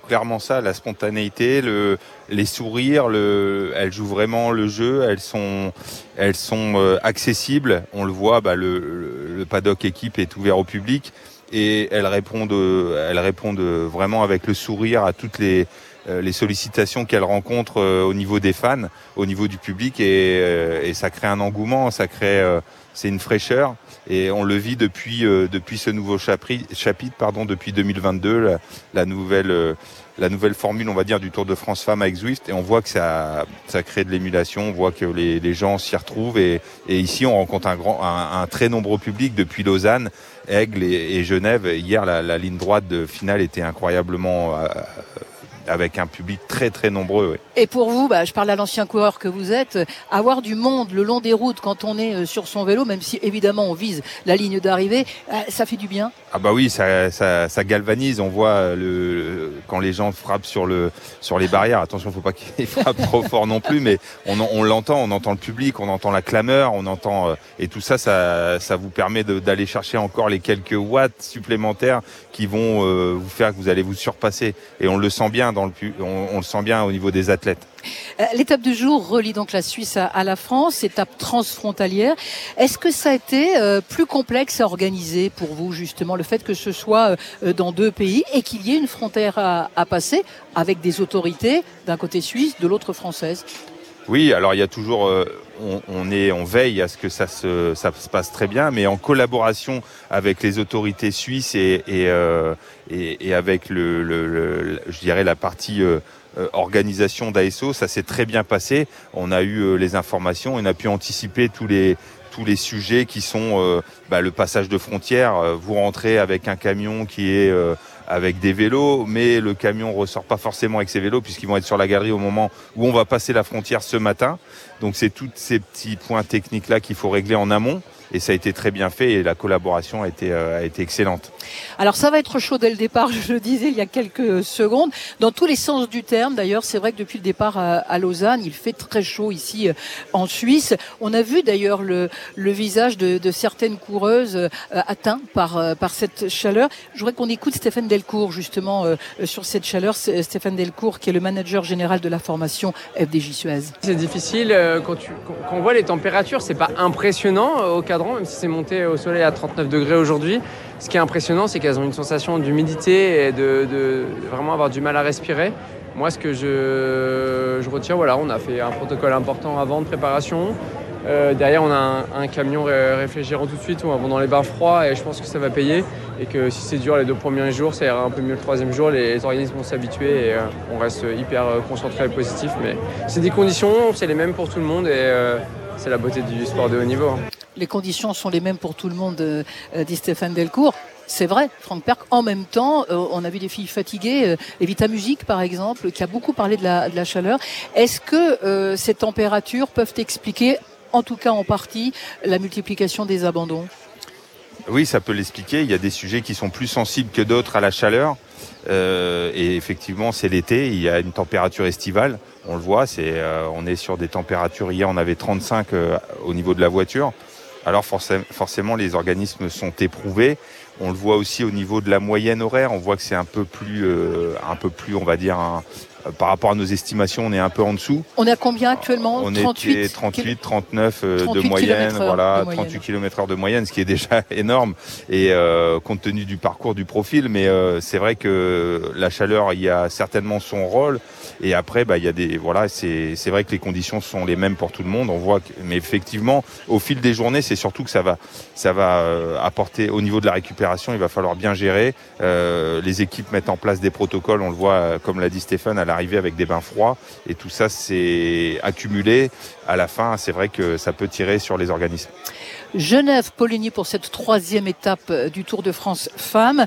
clairement ça, la spontanéité, les sourires, elles jouent vraiment le jeu, elles sont accessibles. On le voit, le paddock équipe est ouvert au public et elles répondent vraiment avec le sourire à toutes les sollicitations qu'elles rencontrent au niveau des fans, au niveau du public et ça crée un engouement, c'est une fraîcheur et on le vit depuis ce nouveau chapitre, depuis 2022, la nouvelle formule, on va dire, du Tour de France Femmes avec Zwift et on voit que ça crée de l'émulation, on voit que les gens s'y retrouvent et ici on rencontre un très nombreux public depuis Lausanne, Aigle et Genève. Hier la ligne droite de finale était incroyablement avec un public très très nombreux. Oui. Et pour vous, je parle à l'ancien coureur que vous êtes, avoir du monde le long des routes quand on est sur son vélo, même si évidemment on vise la ligne d'arrivée, ça fait du bien. Ah bah oui, ça galvanise. On voit quand les gens frappent sur les barrières. Attention, faut pas qu'ils frappent trop fort non plus, mais on l'entend, on entend le public, on entend la clameur, on entend et tout ça vous permet d'aller chercher encore les quelques watts supplémentaires qui vont vous faire que vous allez vous surpasser. Et on le sent bien on le sent bien au niveau des athlètes. L'étape du jour relie donc la Suisse à la France, étape transfrontalière. Est-ce que ça a été plus complexe à organiser pour vous, justement, le fait que ce soit dans deux pays et qu'il y ait une frontière à passer avec des autorités d'un côté suisse, de l'autre française? Oui, alors il y a toujours, on veille à ce que ça se passe très bien, mais en collaboration avec les autorités suisses et avec je dirais la partie organisation d'ASO, ça s'est très bien passé. On a eu les informations, on a pu anticiper tous les sujets qui sont le passage de frontières. Vous rentrez avec un camion qui est avec des vélos, mais le camion ressort pas forcément avec ses vélos puisqu'ils vont être sur la galerie au moment où on va passer la frontière ce matin. Donc c'est tous ces petits points techniques là qu'il faut régler en amont. Et ça a été très bien fait et la collaboration a été excellente. Alors ça va être chaud dès le départ, je le disais il y a quelques secondes. Dans tous les sens du terme, d'ailleurs, c'est vrai que depuis le départ à Lausanne, il fait très chaud ici en Suisse. On a vu d'ailleurs le visage de certaines coureuses atteints par cette chaleur. Je voudrais qu'on écoute Stéphane Delcourt justement sur cette chaleur. Stéphane Delcourt qui est le manager général de la formation FDJ Suez. C'est difficile quand on voit les températures, c'est pas impressionnant au cadran, même si c'est monté au soleil à 39 degrés aujourd'hui. Ce qui est impressionnant, c'est qu'elles ont une sensation d'humidité et de vraiment avoir du mal à respirer. Moi, ce que je retiens, on a fait un protocole important avant de préparation. Derrière, on a un camion réfrigérant tout de suite, on va dans les bains froids et je pense que ça va payer. Et que si c'est dur les 2 premiers jours, ça ira un peu mieux le 3e jour. Les organismes vont s'habituer et on reste hyper concentré et positif. Mais c'est des conditions, c'est les mêmes pour tout le monde et c'est la beauté du sport de haut niveau. Les conditions sont les mêmes pour tout le monde, dit Stéphane Delcourt. C'est vrai, Franck Perck. En même temps, on a vu des filles fatiguées. Evita Music, par exemple, qui a beaucoup parlé de la chaleur. Est-ce que ces températures peuvent expliquer, en tout cas en partie, la multiplication des abandons ? Oui, ça peut l'expliquer. Il y a des sujets qui sont plus sensibles que d'autres à la chaleur. Et effectivement, c'est l'été. Il y a une température estivale. On le voit. On est sur des températures. Hier, on avait 35 au niveau de la voiture. Alors forcément, les organismes sont éprouvés. On le voit aussi au niveau de la moyenne horaire. On voit que c'est un peu plus, on va dire, par rapport à nos estimations, on est un peu en dessous. On est à combien actuellement? On était 38, 39 de moyenne, voilà, 38 km/h de moyenne, ce qui est déjà énorme. Et compte tenu du parcours, du profil, mais c'est vrai que la chaleur, il y a certainement son rôle. Et après, il y a c'est vrai que les conditions sont les mêmes pour tout le monde. On voit, mais effectivement, au fil des journées, c'est surtout que ça va apporter au niveau de la récupération. Il va falloir bien gérer. Les équipes mettent en place des protocoles. On le voit, comme l'a dit Stéphane, à l'arrivée avec des bains froids. Et tout ça, c'est accumulé. À la fin, c'est vrai que ça peut tirer sur les organismes. Genève-Poligny pour cette 3e étape du Tour de France Femmes.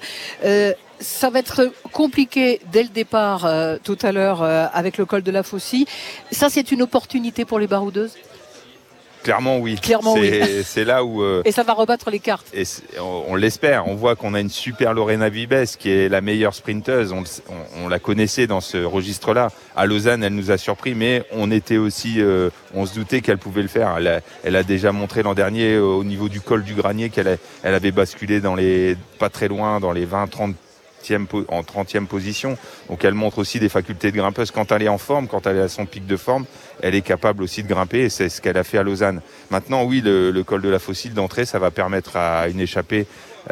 Ça va être compliqué dès le départ tout à l'heure avec le col de la Faucille. Ça, c'est une opportunité pour les baroudeuses? Clairement oui. C'est là où... Et ça va rebattre les cartes. Et on l'espère. On voit qu'on a une super Lorena Vibes qui est la meilleure sprinteuse. On la connaissait dans ce registre-là. À Lausanne, elle nous a surpris, mais on était aussi... on se doutait qu'elle pouvait le faire. Elle a déjà montré l'an dernier au niveau du col du Granier qu'elle avait basculé pas très loin, dans les 20-30 30e position. Donc elle montre aussi des facultés de grimpeuse. Quand elle est en forme, quand elle est à son pic de forme, elle est capable aussi de grimper et c'est ce qu'elle a fait à Lausanne. Maintenant, oui, le col de la Fossile d'entrée, ça va permettre à une échappée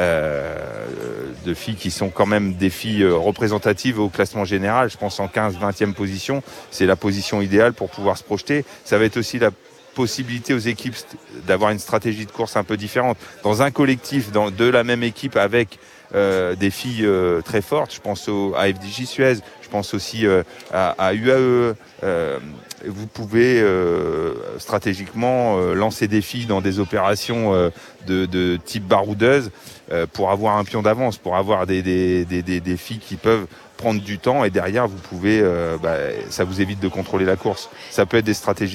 de filles qui sont quand même des filles représentatives au classement général. Je pense en 15-20e position, c'est la position idéale pour pouvoir se projeter. Ça va être aussi la possibilité aux équipes d'avoir une stratégie de course un peu différente. Dans un collectif, de la même équipe avec des filles très fortes, je pense à FDJ Suez, je pense aussi à UAE. Vous pouvez stratégiquement lancer des filles dans des opérations de type baroudeuse pour avoir un pion d'avance, pour avoir des filles qui peuvent prendre du temps et derrière vous pouvez ça vous évite de contrôler la course. Ça peut être des stratégies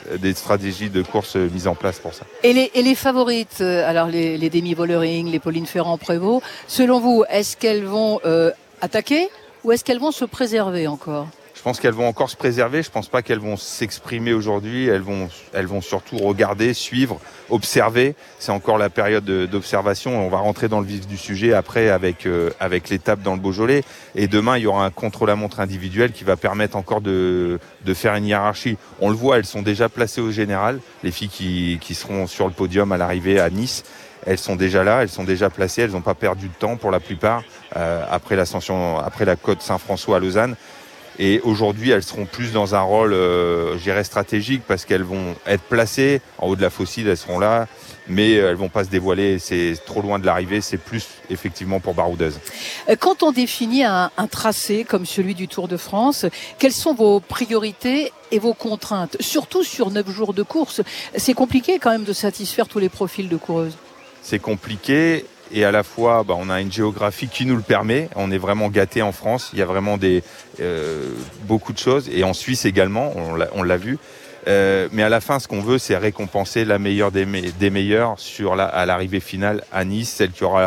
de course mises en place pour ça. Et les favorites, alors les Demi Vollering, les Pauline Ferrand-Prévot, selon vous, est-ce qu'elles vont attaquer ou est-ce qu'elles vont se préserver encore ? Je pense qu'elles vont encore se préserver. Je pense pas qu'elles vont s'exprimer aujourd'hui. Elles vont surtout regarder, suivre, observer. C'est encore la période d'observation. On va rentrer dans le vif du sujet après avec l'étape dans le Beaujolais. Et demain, il y aura un contre-la-montre individuel qui va permettre encore de faire une hiérarchie. On le voit, elles sont déjà placées au général. Les filles qui seront sur le podium à l'arrivée à Nice. Elles sont déjà là, elles sont déjà placées, elles n'ont pas perdu de temps pour la plupart après l'ascension, après la côte Saint-François à Lausanne. Et aujourd'hui, elles seront plus dans un rôle, je dirais, stratégique parce qu'elles vont être placées en haut de la Fossile, elles seront là, mais elles vont pas se dévoiler. C'est trop loin de l'arrivée. C'est plus effectivement pour baroudeuse. Quand on définit un tracé comme celui du Tour de France, quelles sont vos priorités et vos contraintes, surtout sur 9 jours de course? C'est compliqué quand même de satisfaire tous les profils de coureuses. C'est compliqué. Et à la fois, on a une géographie qui nous le permet. On est vraiment gâtés en France. Il y a vraiment beaucoup de choses. Et en Suisse également, on l'a vu. Mais à la fin, ce qu'on veut, c'est récompenser la meilleure des meilleures à l'arrivée finale à Nice, celle qui aura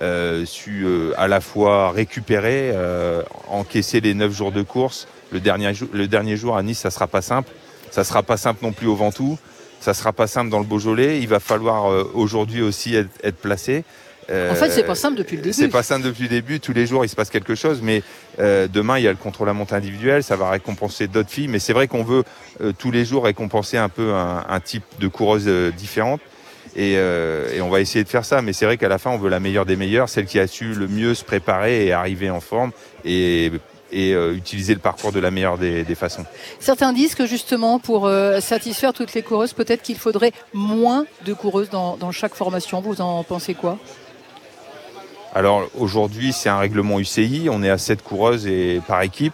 su à la fois récupérer, encaisser les 9 jours de course. Le dernier jour à Nice, ça sera pas simple. Ça sera pas simple non plus au Ventoux. Ça sera pas simple dans le Beaujolais. Il va falloir aujourd'hui aussi être placé. En fait, c'est pas simple depuis le début. C'est pas simple depuis le début. Tous les jours, il se passe quelque chose. Mais demain, il y a le contre-la-montre individuel. Ça va récompenser d'autres filles. Mais c'est vrai qu'on veut tous les jours récompenser un peu un type de coureuse différente. Et on va essayer de faire ça. Mais c'est vrai qu'à la fin, on veut la meilleure des meilleures, celle qui a su le mieux se préparer et arriver en forme et utiliser le parcours de la meilleure des façons. Certains disent que justement pour satisfaire toutes les coureuses, peut-être qu'il faudrait moins de coureuses dans chaque formation. Vous en pensez quoi ? Alors aujourd'hui, c'est un règlement UCI, on est à 7 coureuses par équipe.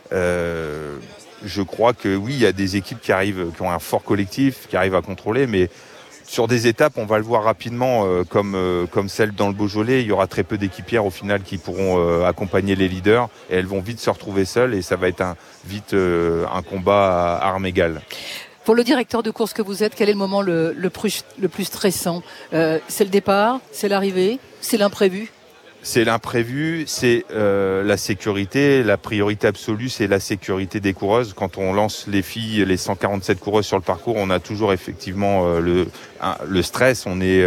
Je crois que oui, il y a des équipes qui ont un fort collectif, qui arrivent à contrôler, mais sur des étapes, on va le voir rapidement, comme celle dans le Beaujolais, il y aura très peu d'équipières au final qui pourront accompagner les leaders et elles vont vite se retrouver seules et ça va être un combat à armes égales. Pour le directeur de course que vous êtes, quel est le moment le plus stressant ? C'est le départ, c'est l'arrivée, c'est l'imprévu ? C'est l'imprévu, c'est la sécurité. La priorité absolue, c'est la sécurité des coureuses. Quand on lance les filles, les 147 coureuses sur le parcours, on a toujours effectivement le stress. On est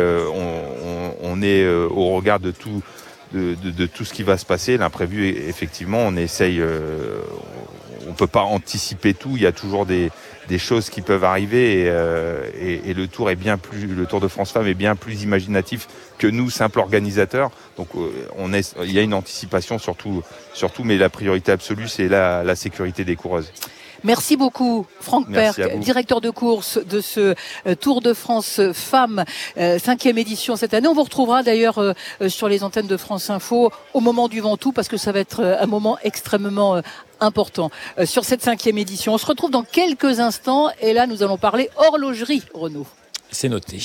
au regard de tout ce qui va se passer. L'imprévu, effectivement, on essaye. On peut pas anticiper tout. Il y a toujours des choses qui peuvent arriver et le Tour le Tour de France Femmes est bien plus imaginatif que nous, simples organisateurs. Donc il y a une anticipation surtout, mais la priorité absolue, c'est la sécurité des coureuses. Merci beaucoup, Franck Perck, directeur de course de ce Tour de France Femmes, 5e édition cette année. On vous retrouvera d'ailleurs sur les antennes de France Info au moment du Ventoux parce que ça va être un moment extrêmement important sur cette 5e édition. On se retrouve dans quelques instants et là nous allons parler horlogerie, Renaud. C'est noté.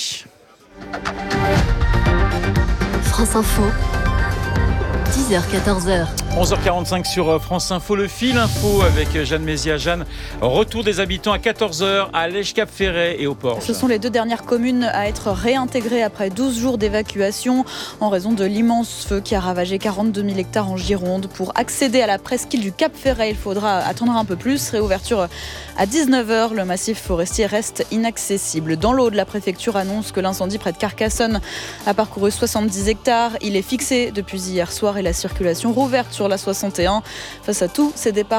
France Info, 10h-14h. 11h45 sur France Info, le fil info avec Jeanne Mézia. Jeanne, retour des habitants à 14h à Lège-Cap-Ferret et au Porche. Ce sont les 2 dernières communes à être réintégrées après 12 jours d'évacuation en raison de l'immense feu qui a ravagé 42 000 hectares en Gironde. Pour accéder à la presqu'île du Cap-Ferret, il faudra attendre un peu plus. Réouverture à 19h, le massif forestier reste inaccessible. Dans l'Aude, la préfecture annonce que l'incendie près de Carcassonne a parcouru 70 hectares. Il est fixé depuis hier soir et la circulation rouverte sur la 61. Face à tous ces départs